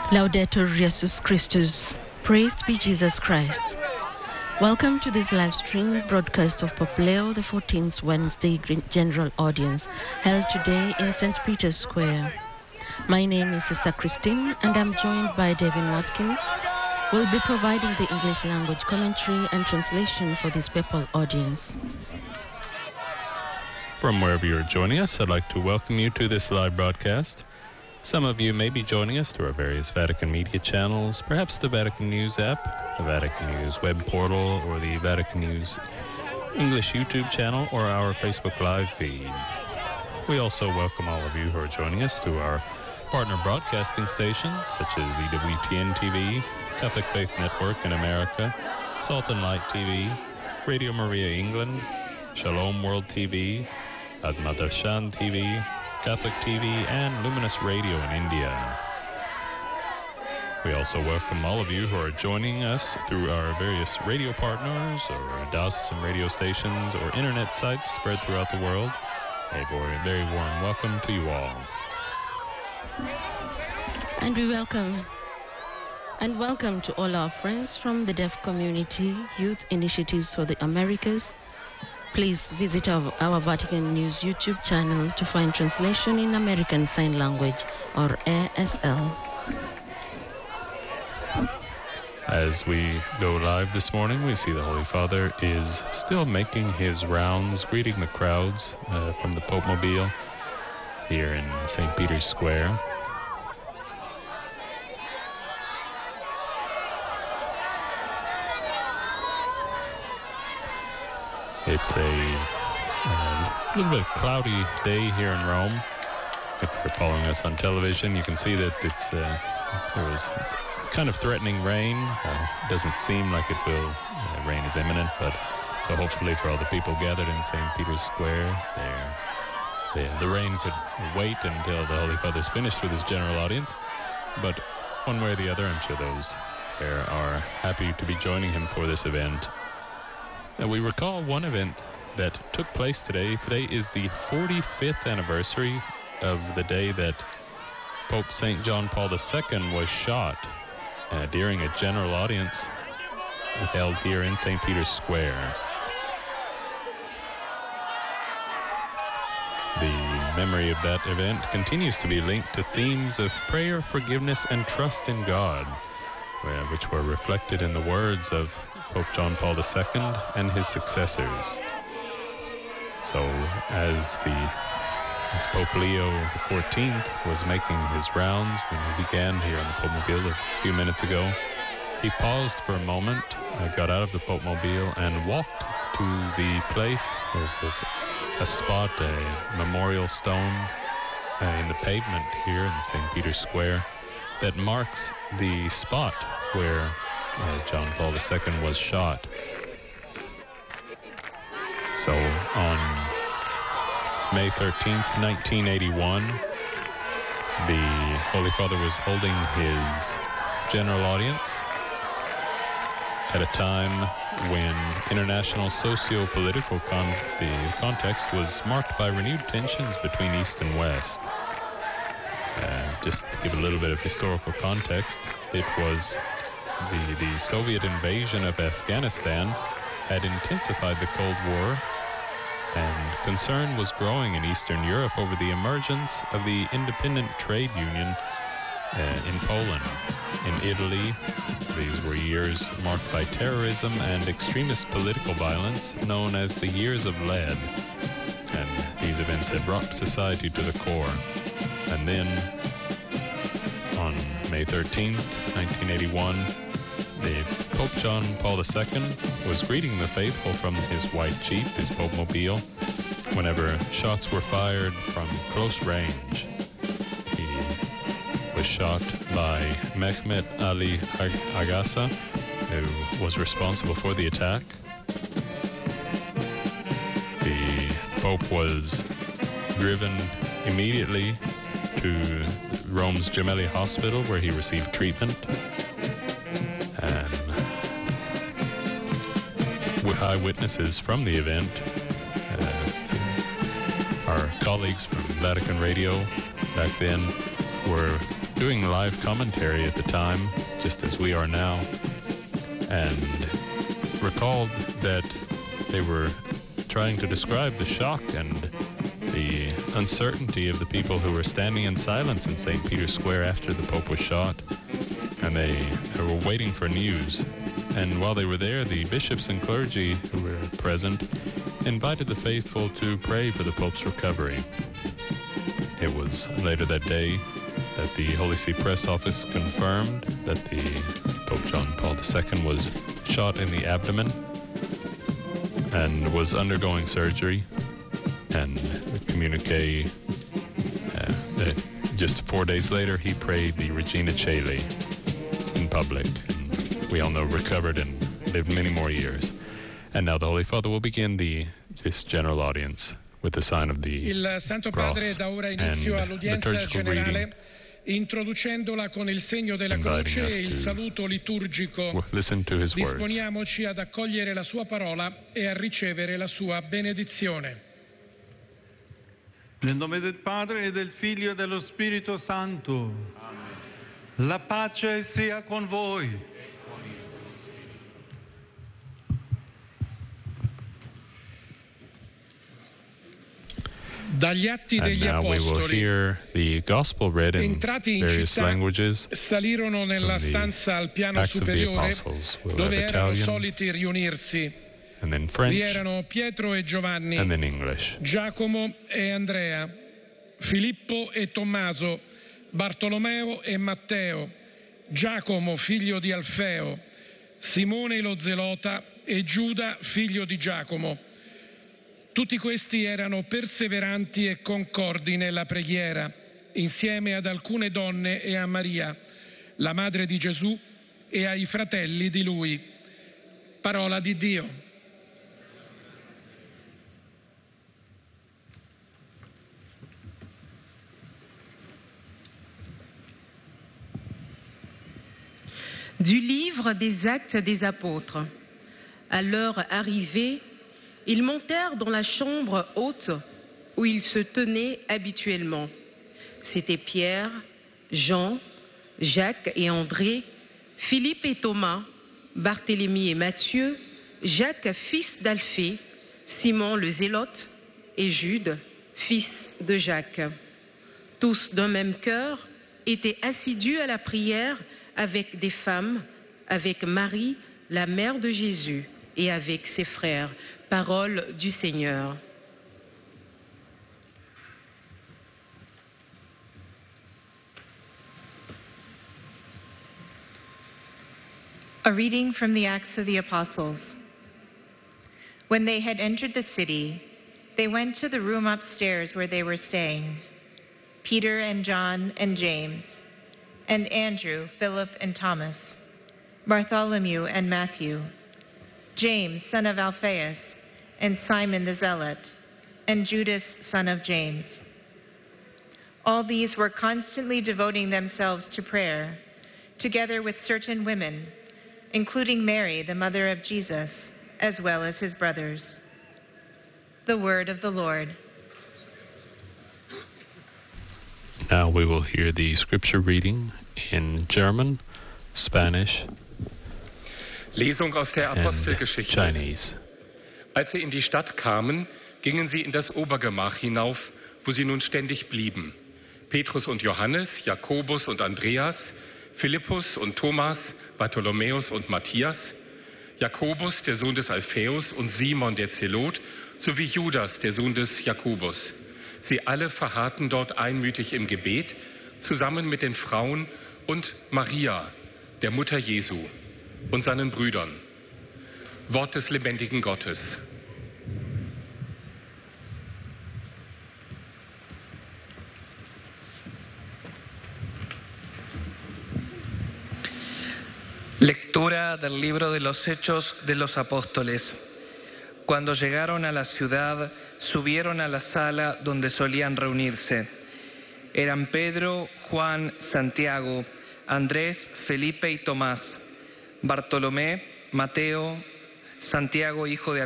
Laudetur Jesus Christus. Praised be Jesus Christ. Welcome to this live stream broadcast of Pope Leo XIV's Wednesday General Audience, held today in St. Peter's Square. My name is Sister Christine, and I'm joined by Devin Watkins. We'll be providing the English language commentary and translation for this papal audience. From wherever you're joining us, I'd like to welcome you to this live broadcast. Some of you may be joining us through our various Vatican media channels, perhaps the Vatican News app, the Vatican News web portal, or the Vatican News English YouTube channel, or our Facebook Live feed. We also welcome all of you who are joining us through our partner broadcasting stations, such as EWTN TV, Catholic Faith Network in America, Salt and Light TV, Radio Maria England, Shalom World TV, Admadashan TV, Catholic TV, and Luminous Radio in India. We also welcome all of you who are joining us through our various radio partners or diocesan radio stations or internet sites spread throughout the world. A very warm welcome to you all. And we welcome to all our friends from the Deaf Community Youth Initiatives for the Americas. Please visit our Vatican News YouTube channel to find translation in American Sign Language, or ASL. As we go live this morning, we see the Holy Father is still making his rounds, greeting the crowds from the Pope Mobile here in St. Peter's Square. It's a little bit cloudy day here in Rome. If you're following us on television, you can see that it's kind of threatening rain. It doesn't seem like it will. Rain is imminent, but so hopefully for all the people gathered in St. Peter's Square, the rain could wait until the Holy Father's finished with his general audience. But one way or the other, I'm sure those there are happy to be joining him for this event. Now, we recall one event that took place today. Today is the 45th anniversary of the day that Pope St. John Paul II was shot during a general audience held here in St. Peter's Square. The memory of that event continues to be linked to themes of prayer, forgiveness, and trust in God, which were reflected in the words of Pope John Paul II and his successors. So as Pope Leo XIV was making his rounds when he began here on the Pope Mobile a few minutes ago, he paused for a moment, got out of the Pope Mobile, and walked to the place. There's a spot, a memorial stone in the pavement here in St. Peter's Square that marks the spot where John Paul II was shot. So on May 13th, 1981, the Holy Father was holding his general audience at a time when international socio-political context was marked by renewed tensions between East and West. Just to give a little bit of historical context, it was the Soviet invasion of Afghanistan had intensified the Cold War, and concern was growing in Eastern Europe over the emergence of the independent trade union in Poland. In Italy, these were years marked by terrorism and extremist political violence known as the Years of Lead, and these events had rocked society to the core. And then on May 13th, 1981, the Pope John Paul II was greeting the faithful from his white Jeep, his Pope Mobile, whenever shots were fired from close range. He was shot by Mehmet Ali Agassa, who was responsible for the attack. The Pope was driven immediately to Rome's Gemelli Hospital, where he received treatment. And eyewitnesses from the event, our colleagues from Vatican Radio back then were doing live commentary at the time, just as we are now, and recalled that they were trying to describe the shock and the uncertainty of the people who were standing in silence in St. Peter's Square after the Pope was shot, and they were waiting for news. And while they were there, the bishops and clergy who were present invited the faithful to pray for the Pope's recovery. It was later that day that the Holy See Press Office confirmed that the Pope John Paul II was shot in the abdomen and was undergoing surgery. And the communique, just 4 days later, he prayed the Regina Caeli in public. And we all know recovered and lived many more years. And now the Holy Father will begin this general audience with the sign of the Il Santo cross Padre dà ora inizio and all'udienza liturgical generale, reading, introducendola con il segno della inviting croce us e il to saluto liturgico. listen to his words. Disponiamoci ad accogliere la sua parola e a ricevere la sua benedizione. Nel nome del Padre e del Figlio e dello Spirito Santo. Amen. La pace sia con voi. Dagli Atti And degli now we will Apostoli, hear the gospel read in entrati in various città, languages. salirono nella from the stanza al piano Acts of the superiore Apostles. We'll dove have erano Italian, soliti riunirsi. and then French, Vi erano Pietro e Giovanni, and then English. Giacomo e Andrea, Filippo e Tommaso, Bartolomeo e Matteo, Giacomo figlio di Alfeo, Simone lo Zelota e Giuda figlio di Giacomo. Tutti questi erano perseveranti e concordi nella preghiera, insieme ad alcune donne e a Maria, la madre di Gesù, e ai fratelli di lui. Parola di Dio. Du livre des Actes des Apôtres. À l'heure arrivée, ils montèrent dans la chambre haute où ils se tenaient habituellement. C'étaient Pierre, Jean, Jacques et André, Philippe et Thomas, Barthélemy et Matthieu, Jacques, fils d'Alphée, Simon le Zélote et Jude, fils de Jacques. Tous d'un même cœur étaient assidus à la prière avec des femmes, avec Marie, la mère de Jésus, et avec ses frères. Parole du Seigneur. A reading from the Acts of the Apostles. When they had entered the city, they went to the room upstairs where they were staying. Peter and John and James, and Andrew, Philip and Thomas, Bartholomew and Matthew, James, son of Alphaeus, and Simon the Zealot, and Judas, son of James. All these were constantly devoting themselves to prayer, together with certain women, including Mary, the mother of Jesus, as well as his brothers. The word of the Lord. Now we will hear the scripture reading in German, Spanish, Lesung aus der and Apostelgeschichte. Chinese. Als sie in die Stadt kamen, gingen sie in das Obergemach hinauf, wo sie nun ständig blieben. Petrus und Johannes, Jakobus und Andreas, Philippus und Thomas, Bartholomäus und Matthias, Jakobus, der Sohn des Alphaeus, und Simon, der Zelot, sowie Judas, der Sohn des Jakobus. Sie alle verharrten dort einmütig im Gebet, zusammen mit den Frauen und Maria, der Mutter Jesu, und seinen Brüdern. Wort des lebendigen Gottes. Lectura del libro de los Hechos de los Apóstoles. Cuando llegaron a la ciudad, subieron a la sala donde solían reunirse. Eran Pedro, Juan, Santiago, Andrés, Felipe y Tomás, Bartolomé, Mateo, Santiago, hijo de